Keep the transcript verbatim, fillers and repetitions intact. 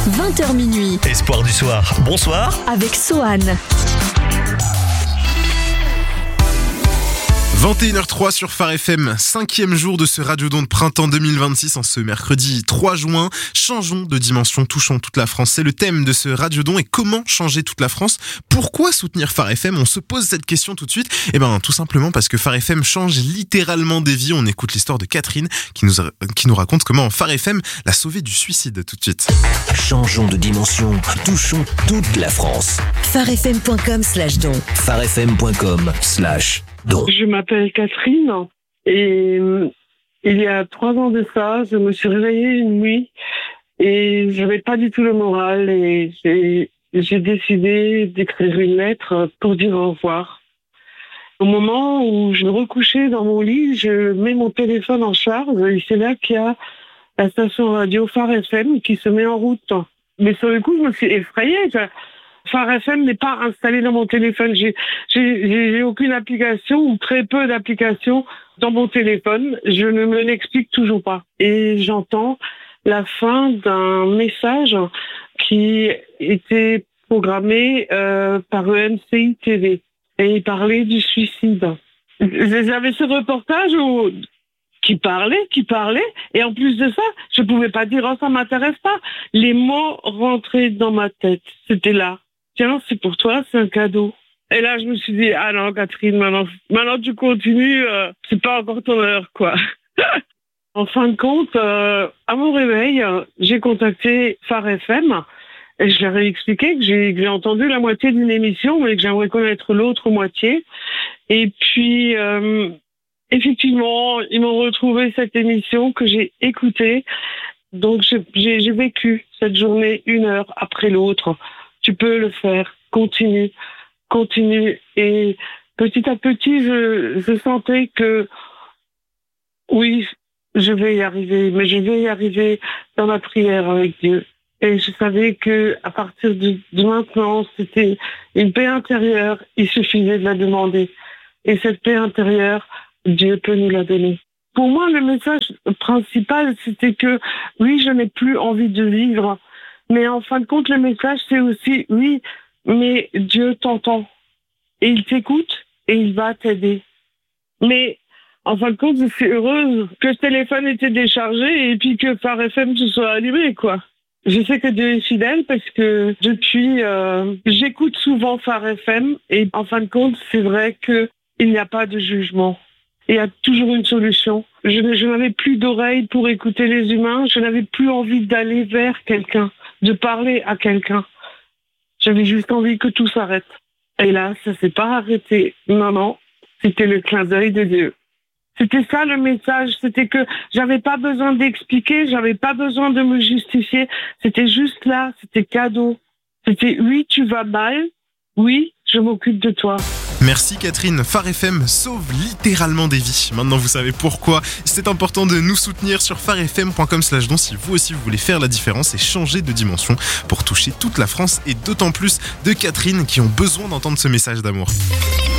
vingt heures minuit. Espoir du soir, bonsoir. Avec Sohan. vingt et une heures zéro trois sur Phare F M, cinquième jour de ce Radiodon de printemps deux mille vingt-six en ce mercredi trois juin. Changeons de dimension, touchons toute la France. C'est le thème de ce Radiodon. Et comment changer toute la France ? Pourquoi soutenir Phare F M ? On se pose cette question tout de suite. Eh ben, tout simplement parce que Phare F M change littéralement des vies. On écoute l'histoire de Catherine qui nous, a, qui nous raconte comment Phare F M l'a sauvée du suicide tout de suite. Changeons de dimension, touchons toute la France. pharefm.com slash don. pharefm.com slash don. Je m'appelle Catherine et euh, il y a trois ans de ça, je me suis réveillée une nuit et j'avais pas du tout le moral et j'ai, j'ai décidé d'écrire une lettre pour dire au revoir. Au moment où je me recouchais dans mon lit, je mets mon téléphone en charge et c'est là qu'il y a la station radio Phare F M qui se met en route. Mais sur le coup, je me suis effrayée. Phare F M n'est pas installé dans mon téléphone. J'ai, j'ai, j'ai aucune application ou très peu d'applications dans mon téléphone. Je ne me l'explique toujours pas. Et j'entends la fin d'un message qui était programmé euh, par E M C I T V. Et il parlait du suicide. J'avais ce reportage où... qui parlait, qui parlait, et en plus de ça, je pouvais pas dire « oh, ça m'intéresse pas ». Les mots rentraient dans ma tête. C'était là. Tiens, c'est pour toi, c'est un cadeau. Et là, je me suis dit, ah non, Catherine, maintenant, maintenant tu continues, euh, c'est pas encore ton heure, quoi. En fin de compte, euh, à mon réveil, euh, j'ai contacté Phare F M et je leur ai expliqué que j'ai, que j'ai entendu la moitié d'une émission, mais que j'aimerais connaître l'autre moitié. Et puis, euh, effectivement, ils m'ont retrouvé cette émission que j'ai écoutée. Donc, j'ai, j'ai, j'ai vécu cette journée une heure après l'autre. Tu peux le faire, continue, continue. Et petit à petit, je, je sentais que, oui, je vais y arriver, mais je vais y arriver dans ma prière avec Dieu. Et je savais que à partir de, de maintenant, c'était une paix intérieure, il suffisait de la demander. Et cette paix intérieure, Dieu peut nous la donner. Pour moi, le message principal, c'était que, oui, je n'ai plus envie de vivre. Mais en fin de compte, le message, c'est aussi, oui, mais Dieu t'entend. Et il t'écoute et il va t'aider. Mais en fin de compte, je suis heureuse que ce téléphone était déchargé et puis que Phare F M se soit allumé, quoi. Je sais que Dieu est fidèle parce que depuis, euh, j'écoute souvent Phare F M et en fin de compte, c'est vrai qu'il n'y a pas de jugement. Il y a toujours une solution. Je, je n'avais plus d'oreilles pour écouter les humains. Je n'avais plus envie d'aller vers quelqu'un, de parler à quelqu'un. J'avais juste envie que tout s'arrête. Et là, ça s'est pas arrêté. Non, non, c'était le clin d'œil de Dieu. C'était ça le message. C'était que j'avais pas besoin d'expliquer, j'avais pas besoin de me justifier. C'était juste là, c'était cadeau. C'était oui, tu vas mal. Oui, je m'occupe de toi. Merci Catherine, Phare F M sauve littéralement des vies. Maintenant vous savez pourquoi. C'est important de nous soutenir sur pharefm.com slash don si vous aussi vous voulez faire la différence et changer de dimension pour toucher toute la France et d'autant plus de Catherine qui ont besoin d'entendre ce message d'amour.